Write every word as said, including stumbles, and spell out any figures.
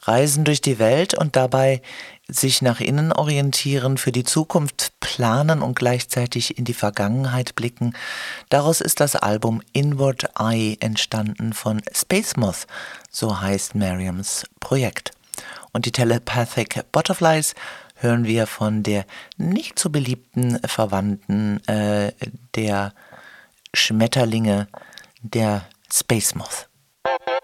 Reisen durch die Welt und dabei sich nach innen orientieren, für die Zukunft planen und gleichzeitig in die Vergangenheit blicken. Daraus ist das Album Inward Eye entstanden von Space Moth, so heißt Mariams Projekt. Und die Telepathic Butterflies hören wir von der nicht so beliebten Verwandten äh, der Schmetterlinge, der Space Moth.